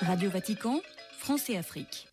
Radio Vatican, France et Afrique.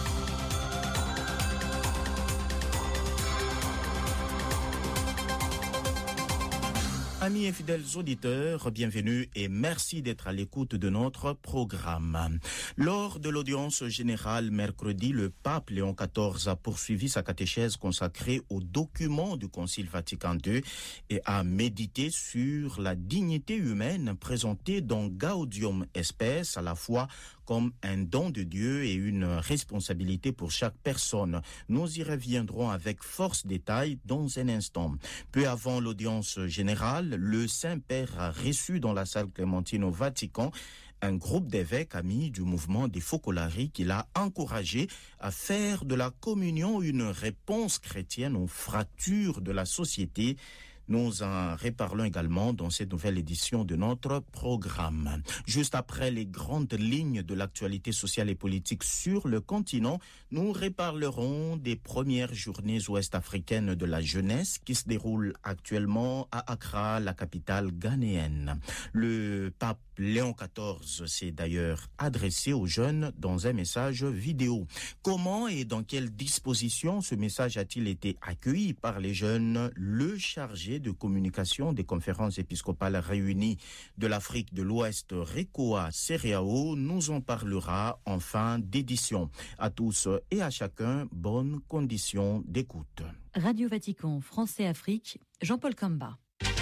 Amis et fidèles auditeurs, bienvenue et merci d'être à l'écoute de notre programme. Lors de l'audience générale mercredi, le pape Léon XIV a poursuivi sa catéchèse consacrée aux documents du Concile Vatican II et a médité sur la dignité humaine présentée dans Gaudium Spes, à la fois comme un don de Dieu et une responsabilité pour chaque personne. Nous y reviendrons avec force détail dans un instant. Peu avant l'audience générale, le Saint-Père a reçu dans la salle Clémentine au Vatican un groupe d'évêques amis du mouvement des Focolari qui l'a encouragé à faire de la communion une réponse chrétienne aux fractures de la société. Nous en reparlons également dans cette nouvelle édition de notre programme. Juste après les grandes lignes de l'actualité sociale et politique sur le continent, nous reparlerons des premières journées ouest-africaines de la jeunesse qui se déroulent actuellement à Accra, la capitale ghanéenne. Le pape Léon XIV s'est d'ailleurs adressé aux jeunes dans un message vidéo. Comment et dans quelles dispositions ce message a-t-il été accueilli par les jeunes? Le chargé de communication des conférences épiscopales réunies de l'Afrique de l'Ouest, Rekoa Seriao, nous en parlera en fin d'édition. À tous et à chacun, bonne condition d'écoute. Radio Vatican, France et Afrique, Jean-Paul Kamba.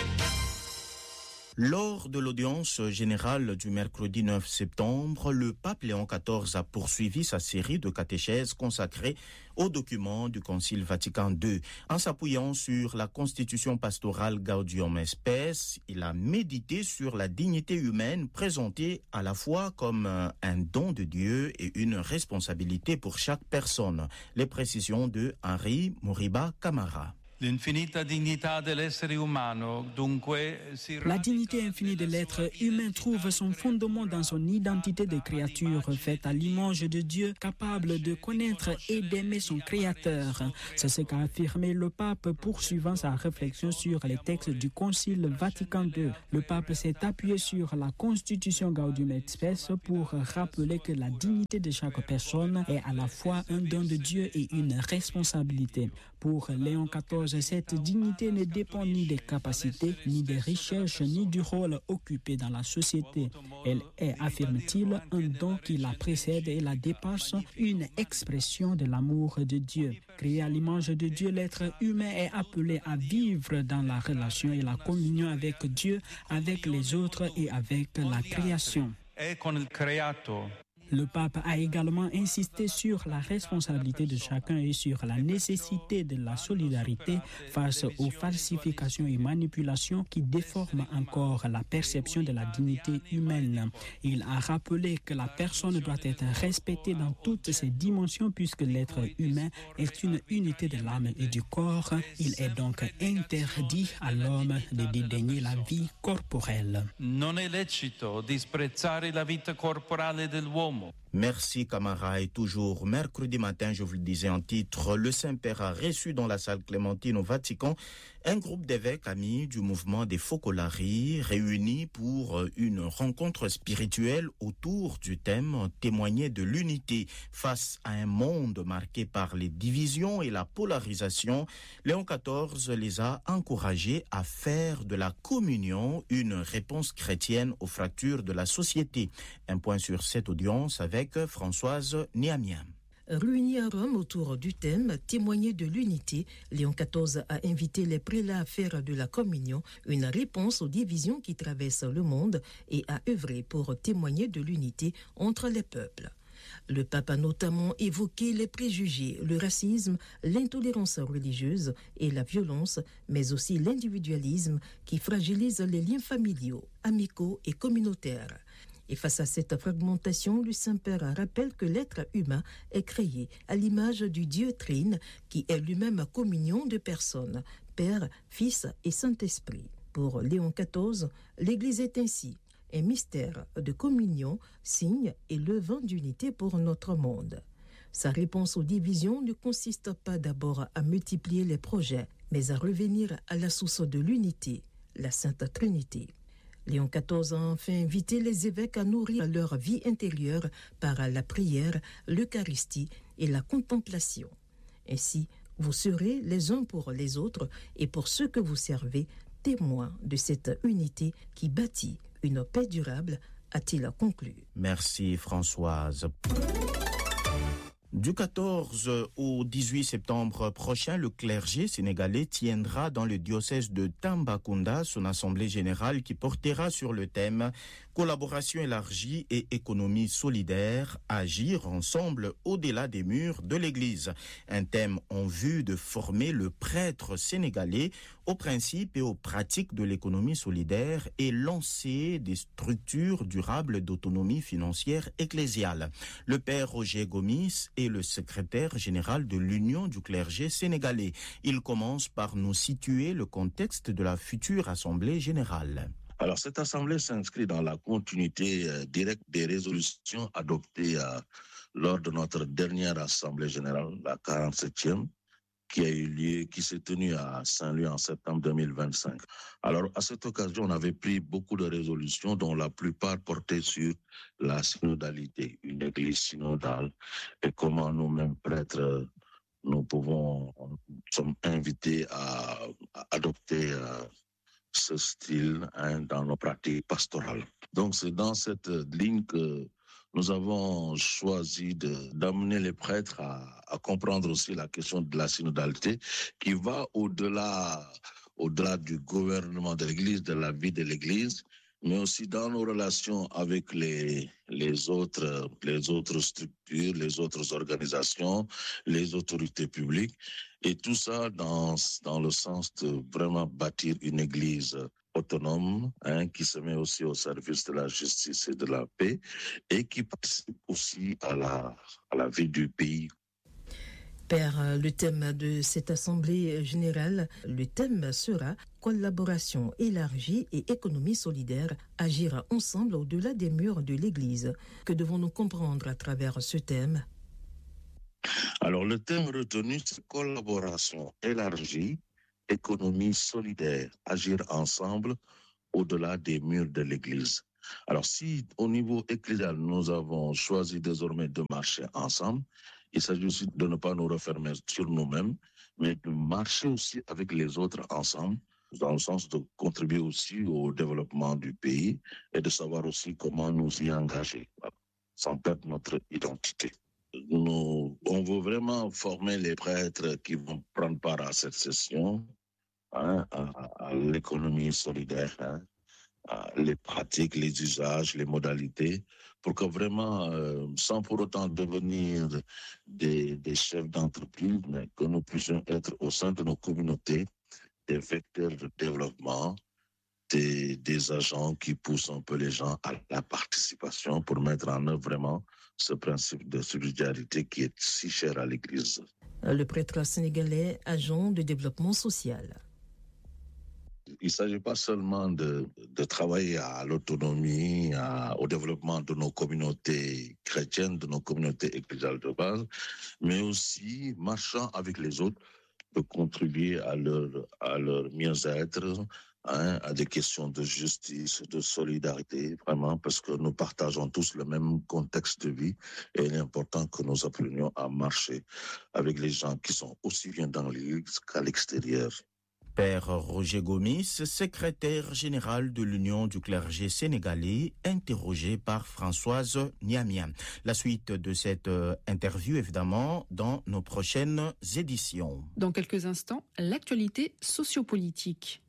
Lors de l'audience générale du mercredi 9 septembre, le pape Léon XIV a poursuivi sa série de catéchèses consacrées aux documents du Concile Vatican II. En s'appuyant sur la constitution pastorale Gaudium Spes, il a médité sur la dignité humaine présentée à la fois comme un don de Dieu et une responsabilité pour chaque personne. Les précisions de Henri Moriba Camara. La dignité infinie de l'être humain trouve son fondement dans son identité de créature faite à l'image de Dieu, capable de connaître et d'aimer son Créateur. C'est ce qu'a affirmé le pape poursuivant sa réflexion sur les textes du Concile Vatican II. Le pape s'est appuyé sur la constitution Gaudium et Spes pour rappeler que la dignité de chaque personne est à la fois un don de Dieu et une responsabilité. Pour Léon XIV, cette dignité ne dépend ni des capacités, ni des richesses, ni du rôle occupé dans la société. Elle est, affirme-t-il, un don qui la précède et la dépasse, une expression de l'amour de Dieu. Créé à l'image de Dieu, l'être humain est appelé à vivre dans la relation et la communion avec Dieu, avec les autres et avec la création. Le pape a également insisté sur la responsabilité de chacun et sur la nécessité de la solidarité face aux falsifications et manipulations qui déforment encore la perception de la dignité humaine. Il a rappelé que la personne doit être respectée dans toutes ses dimensions puisque l'être humain est une unité de l'âme et du corps. Il est donc interdit à l'homme de dédaigner la vie corporelle. Non è lecito disprezzare la vita corporale dell'uomo. Merci Camara. Et toujours mercredi matin, je vous le disais en titre, le Saint-Père a reçu dans la salle Clémentine au Vatican un groupe d'évêques amis du mouvement des Focolari réunis pour une rencontre spirituelle autour du thème témoigner de l'unité face à un monde marqué par les divisions et la polarisation. Léon XIV les a encouragés à faire de la communion une réponse chrétienne aux fractures de la société. Un point sur cette audience avec Françoise Niamien. Réunis à Rome autour du thème « Témoigner de l'unité », Léon XIV a invité les prélats à faire de la communion une réponse aux divisions qui traversent le monde et à œuvrer pour témoigner de l'unité entre les peuples. Le pape a notamment évoqué les préjugés, le racisme, l'intolérance religieuse et la violence, mais aussi l'individualisme qui fragilise les liens familiaux, amicaux et communautaires. Et face à cette fragmentation, le Saint-Père rappelle que l'être humain est créé à l'image du Dieu Trine, qui est lui-même communion de personnes, Père, Fils et Saint-Esprit. Pour Léon XIV, l'Église est ainsi un mystère de communion, signe et levain d'unité pour notre monde. Sa réponse aux divisions ne consiste pas d'abord à multiplier les projets, mais à revenir à la source de l'unité, la Sainte Trinité. Léon XIV a enfin invité les évêques à nourrir leur vie intérieure par la prière, l'Eucharistie et la contemplation. Ainsi, vous serez les uns pour les autres et pour ceux que vous servez, témoins de cette unité qui bâtit une paix durable, a-t-il conclu. Merci Françoise. Du 14 au 18 septembre prochain, le clergé sénégalais tiendra dans le diocèse de Tambacounda son assemblée générale qui portera sur le thème « Collaboration élargie et économie solidaire, agir ensemble au-delà des murs de l'Église ». Un thème en vue de former le prêtre sénégalais aux principes et aux pratiques de l'économie solidaire et lancer des structures durables d'autonomie financière ecclésiale. Le père Roger Gomis est le secrétaire général de l'Union du clergé sénégalais. Il commence par nous situer le contexte de la future Assemblée générale. Alors, cette Assemblée s'inscrit dans la continuité directe des résolutions adoptées lors de notre dernière Assemblée générale, la 47e, qui a eu lieu, qui s'est tenue à Saint-Louis en septembre 2025. Alors, à cette occasion, on avait pris beaucoup de résolutions dont la plupart portaient sur la synodalité, une église synodale, et comment nous-mêmes, prêtres, nous sommes invités à adopter ce style dans nos pratiques pastorales. Donc, c'est dans cette ligne que nous avons choisi d'amener les prêtres à comprendre aussi la question de la synodalité qui va au-delà du gouvernement de l'Église, de la vie de l'Église, mais aussi dans nos relations avec les autres structures, les autres organisations, les autorités publiques, et tout ça dans le sens de vraiment bâtir une Église autonome, qui se met aussi au service de la justice et de la paix, et qui participe aussi à la vie du pays. Père, le thème de cette Assemblée générale, le thème sera « Collaboration élargie et économie solidaire, agir ensemble au-delà des murs de l'Église ». Que devons-nous comprendre à travers ce thème ? Alors, le thème retenu, c'est « Collaboration élargie, économie solidaire, agir ensemble au-delà des murs de l'Église ». Alors, si au niveau ecclésial, nous avons choisi désormais de marcher ensemble, il s'agit aussi de ne pas nous refermer sur nous-mêmes, mais de marcher aussi avec les autres ensemble, dans le sens de contribuer aussi au développement du pays et de savoir aussi comment nous y engager, sans perdre notre identité. On veut vraiment former les prêtres qui vont prendre part à cette session, à l'économie solidaire, les pratiques, les usages, les modalités, pour que vraiment, sans pour autant devenir des chefs d'entreprise, mais que nous puissions être au sein de nos communautés des vecteurs de développement, des agents qui poussent un peu les gens à la participation pour mettre en œuvre vraiment ce principe de subsidiarité qui est si cher à l'Église. Le prêtre sénégalais, agent de développement social. Il ne s'agit pas seulement de travailler à l'autonomie, au développement de nos communautés chrétiennes, de nos communautés ecclésiales de base, mais aussi, marchant avec les autres, de contribuer à leur mieux-être, à des questions de justice, de solidarité, vraiment, parce que nous partageons tous le même contexte de vie et il est important que nous apprenions à marcher avec les gens qui sont aussi bien dans l'Église qu'à l'extérieur. Père Roger Gomis, secrétaire général de l'Union du clergé sénégalais, interrogé par Françoise Niamia. La suite de cette interview, évidemment, dans nos prochaines éditions. Dans quelques instants, l'actualité sociopolitique.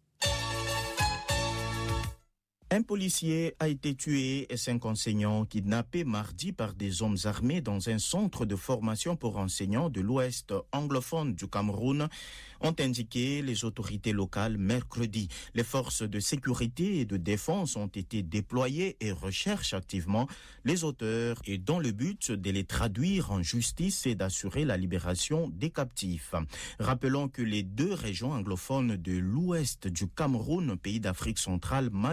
Un policier a été tué et 5 enseignants kidnappés mardi par des hommes armés dans un centre de formation pour enseignants de l'Ouest anglophone du Cameroun, ont indiqué les autorités locales mercredi. Les forces de sécurité et de défense ont été déployées et recherchent activement les auteurs et dans le but de les traduire en justice et d'assurer la libération des captifs. Rappelons que les 2 régions anglophones de l'Ouest du Cameroun, pays d'Afrique centrale majoritaire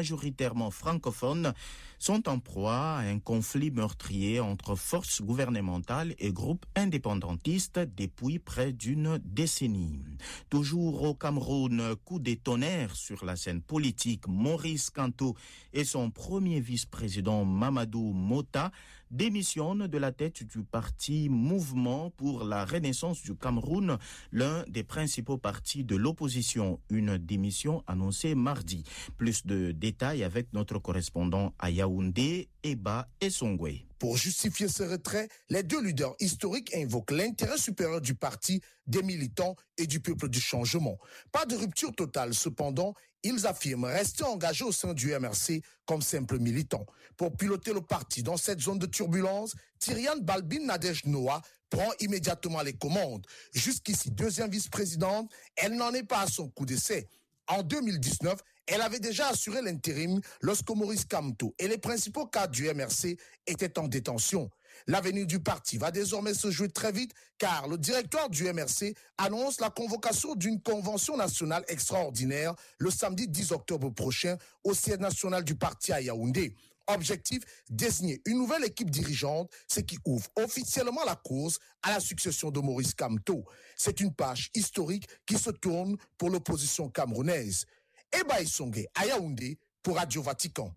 majoritairement francophones, sont en proie à un conflit meurtrier entre forces gouvernementales et groupes indépendantistes depuis près d'une décennie. Toujours au Cameroun, coup de tonnerre sur la scène politique, Maurice Kamto et son premier vice-président Mamadou Mota démissionnent de la tête du parti Mouvement pour la Renaissance du Cameroun, l'un des principaux partis de l'opposition. Une démission annoncée mardi. Plus de détails avec notre correspondant à Yaoundé, Eba Essongwe. Pour justifier ce retrait, les deux leaders historiques invoquent l'intérêt supérieur du parti, des militants et du peuple du changement. Pas de rupture totale, cependant, ils affirment rester engagés au sein du MRC comme simples militants. Pour piloter le parti dans cette zone de turbulence, Tyriane Balbine Nadej Noah prend immédiatement les commandes. Jusqu'ici deuxième vice-présidente, elle n'en est pas à son coup d'essai. En 2019, elle avait déjà assuré l'intérim lorsque Maurice Kamto et les principaux cadres du MRC étaient en détention. L'avenir du parti va désormais se jouer très vite car le directoire du MRC annonce la convocation d'une convention nationale extraordinaire le samedi 10 octobre prochain au siège national du parti à Yaoundé. Objectif, désigner une nouvelle équipe dirigeante, ce qui ouvre officiellement la course à la succession de Maurice Kamto. C'est une page historique qui se tourne pour l'opposition camerounaise. Eba Essongwe à Yaoundé pour Radio Vatican.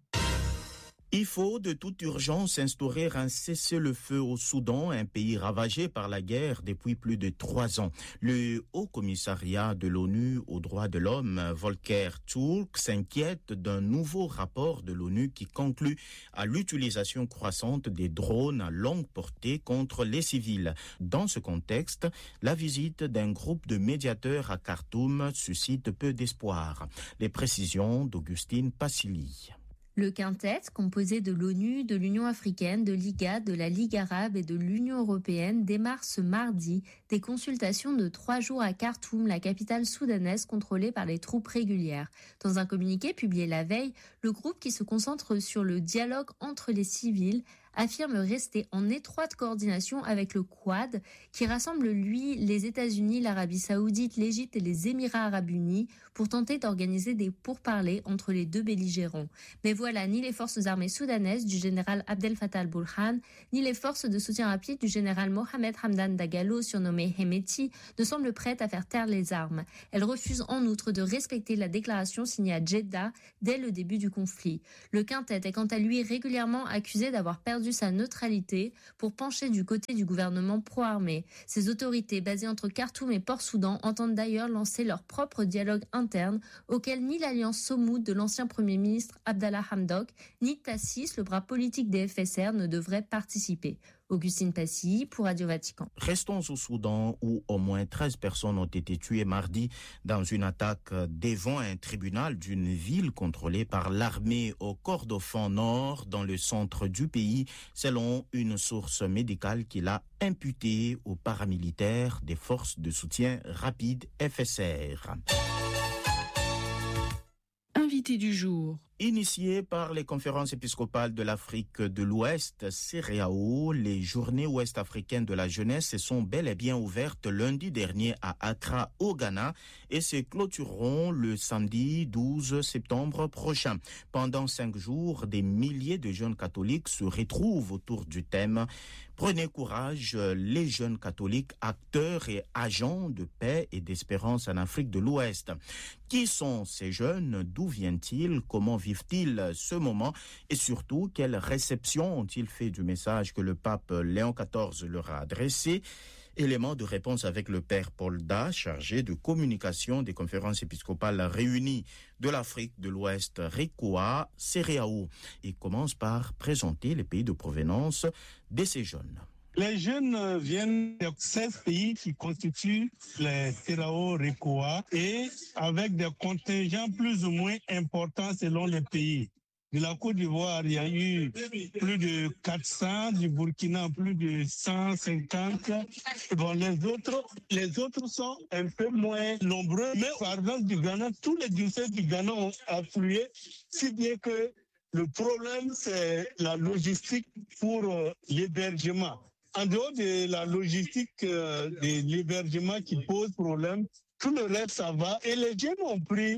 Il faut de toute urgence instaurer un cessez-le-feu au Soudan, un pays ravagé par la guerre depuis plus de 3 ans. Le Haut-Commissariat de l'ONU aux droits de l'homme, Volker Turk, s'inquiète d'un nouveau rapport de l'ONU qui conclut à l'utilisation croissante des drones à longue portée contre les civils. Dans ce contexte, la visite d'un groupe de médiateurs à Khartoum suscite peu d'espoir. Les précisions d'Augustine Passili. Le quintet, composé de l'ONU, de l'Union africaine, de l'IGAD, de la Ligue arabe et de l'Union européenne, démarre ce mardi des consultations de 3 jours à Khartoum, la capitale soudanaise contrôlée par les troupes régulières. Dans un communiqué publié la veille, le groupe qui se concentre sur le dialogue entre les civils affirme rester en étroite coordination avec le Quad, qui rassemble les États-Unis, l'Arabie saoudite, l'Égypte et les Émirats arabes unis, pour tenter d'organiser des pourparlers entre les deux belligérants. Mais voilà, ni les forces armées soudanaises du général Abdel Fattah al-Burhan, ni les forces de soutien rapide du général Mohamed Hamdan Dagalo, surnommé Hemeti, ne semblent prêtes à faire taire les armes. Elles refusent en outre de respecter la déclaration signée à Jeddah dès le début du conflit. Le quintet est quant à lui régulièrement accusé d'avoir perdu sa neutralité pour pencher du côté du gouvernement pro-armé. Ces autorités basées entre Khartoum et Port-Soudan entendent d'ailleurs lancer leur propre dialogue interne auquel ni l'alliance Somoud de l'ancien Premier ministre Abdallah Hamdok, ni Tassis, le bras politique des FSR, ne devraient participer. Augustine Passy pour Radio Vatican. Restons au Soudan où au moins 13 personnes ont été tuées mardi dans une attaque devant un tribunal d'une ville contrôlée par l'armée au Kordofan Nord dans le centre du pays, selon une source médicale qui l'a imputée aux paramilitaires des forces de soutien rapide FSR. Invité du jour. Initiées par les conférences épiscopales de l'Afrique de l'Ouest, CEREAO, les journées ouest-africaines de la jeunesse se sont bel et bien ouvertes lundi dernier à Accra, au Ghana, et se clôtureront le samedi 12 septembre prochain. Pendant 5 jours, des milliers de jeunes catholiques se retrouvent autour du thème « Prenez courage, les jeunes catholiques, acteurs et agents de paix et d'espérance en Afrique de l'Ouest ». Qui sont ces jeunes? D'où viennent-ils? Comment vivent-ils ce moment? Et surtout, quelle réception ont-ils fait du message que le pape Léon XIV leur a adressé? Élément de réponse avec le père Paul Da, chargé de communication des conférences épiscopales réunies de l'Afrique de l'Ouest, RECOA, CEREAO. Il commence par présenter les pays de provenance de ces jeunes. Les jeunes viennent de 16 pays qui constituent les CEREAO RECOA et avec des contingents plus ou moins importants selon les pays. De la Côte d'Ivoire, il y a eu plus de 400, du Burkina plus de 150. Bon, les autres sont un peu moins nombreux, mais par exemple du Ghana, tous les diocèses du Ghana ont afflué, si bien que le problème c'est la logistique pour l'hébergement. En dehors de la logistique de l'hébergement qui pose problème, tout le reste ça va. Et les jeunes ont pris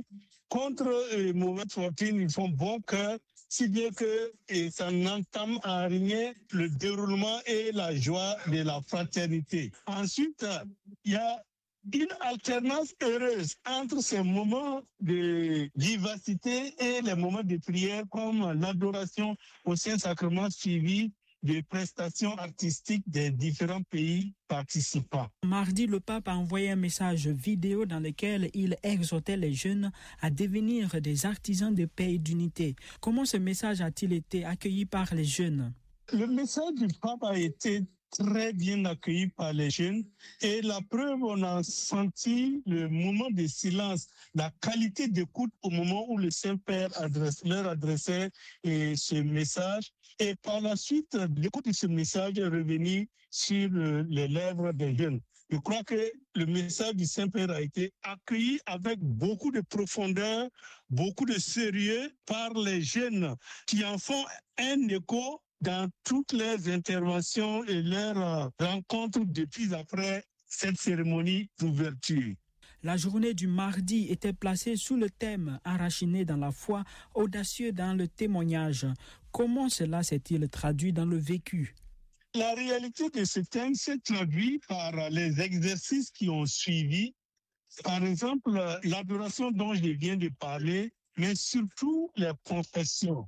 contre les mauvaises fortunes, ils font bon cœur, si bien que ça n'entame en rien le déroulement et la joie de la fraternité. Ensuite, il y a une alternance heureuse entre ces moments de vivacité et les moments de prière, comme l'adoration au Saint-Sacrement suivi des prestations artistiques des différents pays participants. Mardi, le pape a envoyé un message vidéo dans lequel il exhortait les jeunes à devenir des artisans de paix et d'unité. Comment ce message a-t-il été accueilli par les jeunes? Le message du pape a été très bien accueilli par les jeunes et la preuve, on a senti le moment de silence, la qualité d'écoute au moment où le Saint-Père leur adressait ce message. Et par la suite, l'écoute de ce message est revenu sur les lèvres des jeunes. Je crois que le message du Saint-Père a été accueilli avec beaucoup de profondeur, beaucoup de sérieux par les jeunes qui en font un écho dans toutes leurs interventions et leurs rencontres depuis après cette cérémonie d'ouverture. La journée du mardi était placée sous le thème « Enraciné dans la foi, audacieux dans le témoignage ». Comment cela s'est-il traduit dans le vécu? La réalité de ce thème s'est traduite par les exercices qui ont suivi. Par exemple, l'adoration dont je viens de parler, mais surtout les confessions.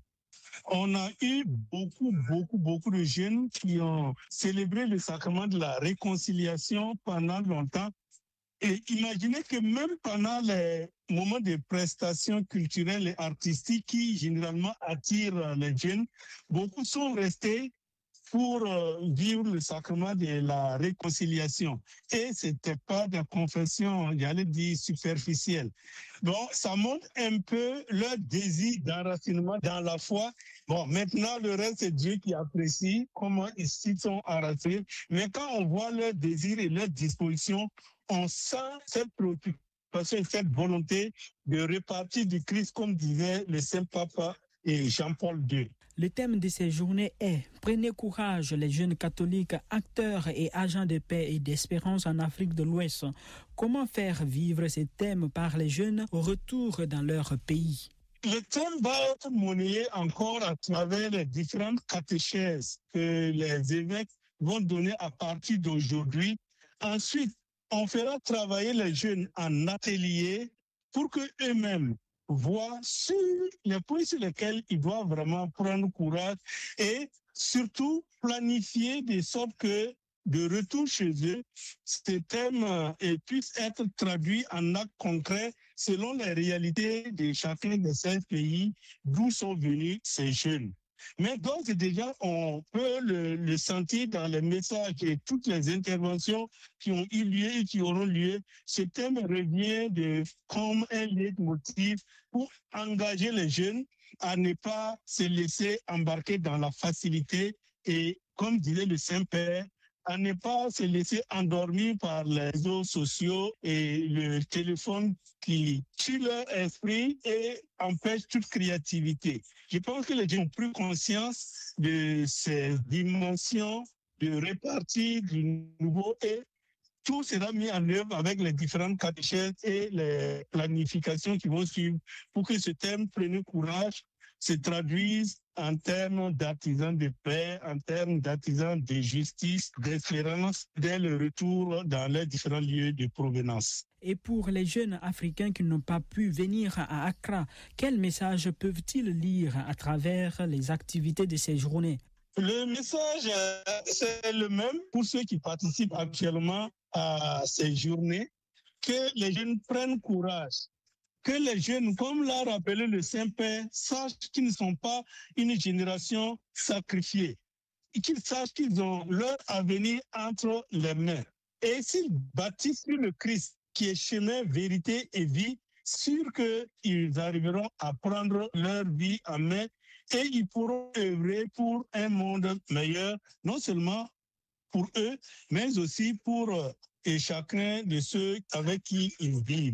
On a eu beaucoup de jeunes qui ont célébré le sacrement de la réconciliation pendant longtemps. Et imaginez que même pendant les moments de prestations culturelles et artistiques qui généralement attirent les jeunes, beaucoup sont restés pour vivre le sacrement de la réconciliation. Et ce n'était pas de confession, j'allais dire, superficielle. Donc, ça montre un peu leur désir d'enracinement dans la foi. Bon, maintenant, le reste, c'est Dieu qui apprécie comment ils s'y sont enracinés. Mais quand on voit leur désir et leur disposition, on sent cette préoccupation et cette volonté de repartir du Christ, comme disait le Saint-Papa et Jean-Paul II. Le thème de ces journées est « Prenez courage, les jeunes catholiques, acteurs et agents de paix et d'espérance en Afrique de l'Ouest ». Comment faire vivre ces thèmes par les jeunes au retour dans leur pays? Le thème va être monnayé encore à travers les différentes catéchèses que les évêques vont donner à partir d'aujourd'hui. Ensuite, on fera travailler les jeunes en atelier pour qu'eux-mêmes voient sur les points sur lesquels ils doivent vraiment prendre courage et surtout planifier de sorte que de retour chez eux, ces thèmes puissent être traduits en actes concrets selon les réalités de chacun de ces pays d'où sont venus ces jeunes. Mais d'ores et déjà, on peut le sentir dans les messages et toutes les interventions qui ont eu lieu et qui auront lieu. Ce thème revient comme un leitmotiv pour engager les jeunes à ne pas se laisser embarquer dans la facilité et, comme disait le Saint-Père, à ne pas se laisser endormir par les réseaux sociaux et le téléphone qui tue leur esprit et empêche toute créativité. Je pense que les gens ont pris conscience de ces dimensions de répartie du nouveau et tout sera mis en œuvre avec les différentes catéchèses et les planifications qui vont suivre pour que ce thème « Prenez courage » se traduise en termes d'artisans de paix, en termes d'artisans de justice, d'espérance, dès le retour dans les différents lieux de provenance. Et pour les jeunes africains qui n'ont pas pu venir à Accra, quel message peuvent-ils lire à travers les activités de ces journées? Le message, c'est le même pour ceux qui participent actuellement à ces journées, que les jeunes prennent courage. Que les jeunes, comme l'a rappelé le Saint-Père, sachent qu'ils ne sont pas une génération sacrifiée. Qu'ils sachent qu'ils ont leur avenir entre les mains. Et s'ils bâtissent sur le Christ, qui est chemin, vérité et vie, sûr qu'ils arriveront à prendre leur vie en main et ils pourront œuvrer pour un monde meilleur, non seulement pour eux, mais aussi pour chacun de ceux avec qui ils vivent.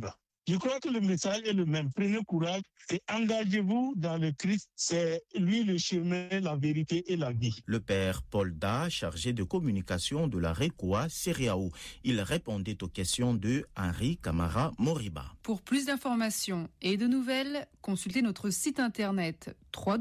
Je crois que le message est le même. Prenez courage et engagez-vous dans le Christ. C'est lui le chemin, la vérité et la vie. Le père Paul Da, chargé de communication de la RECOA CEREAO. Il répondait aux questions de Henri Camara Moriba. Pour plus d'informations et de nouvelles, consultez notre site internet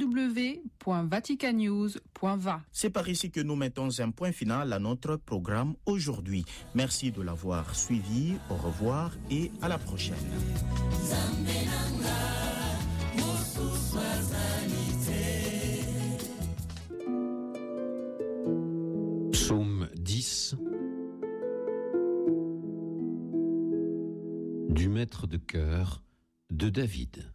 www.vaticannews.va. C'est par ici que nous mettons un point final à notre programme aujourd'hui. Merci de l'avoir suivi. Au revoir et à la prochaine. Psaume 10 du maître de chœur de David.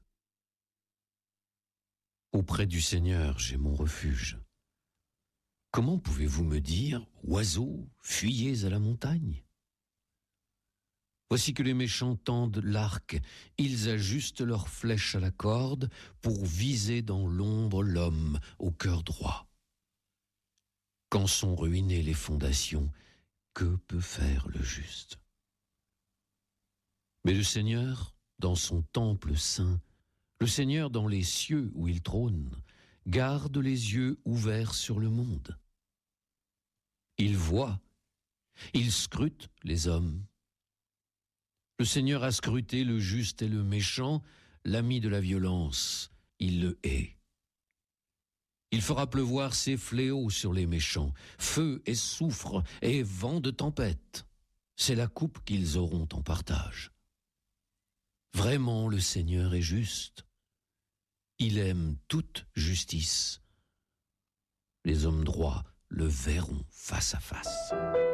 Auprès du Seigneur, j'ai mon refuge. Comment pouvez-vous me dire, oiseaux, fuyez à la montagne ? Voici que les méchants tendent l'arc, ils ajustent leurs flèches à la corde pour viser dans l'ombre l'homme au cœur droit. Quand sont ruinées les fondations, que peut faire le juste ? Mais le Seigneur, dans son temple saint, le Seigneur dans les cieux où il trône, garde les yeux ouverts sur le monde. Il voit, il scrute les hommes. Le Seigneur a scruté le juste et le méchant, l'ami de la violence, il le hait. Il fera pleuvoir ses fléaux sur les méchants, feu et soufre et vent de tempête. C'est la coupe qu'ils auront en partage. Vraiment, le Seigneur est juste. Il aime toute justice. Les hommes droits le verront face à face.